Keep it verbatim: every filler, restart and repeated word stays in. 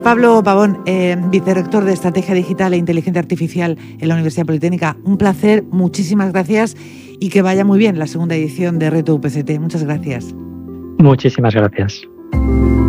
Pablo Pavón, eh, vicerrector de Estrategia Digital e Inteligencia Artificial en la Universidad Politécnica, un placer, muchísimas gracias y que vaya muy bien la segunda edición de Reto U P C T. Muchas gracias. Muchísimas gracias.